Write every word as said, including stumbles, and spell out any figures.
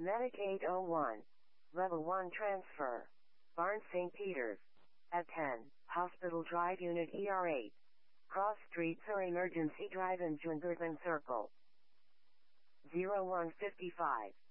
Medic eight oh one. Level one transfer. Barnes Saint Peters. At ten, Hospital Drive Unit E R eight. Cross streets or Emergency Drive in Jungerthon Circle. zero one fifty-five.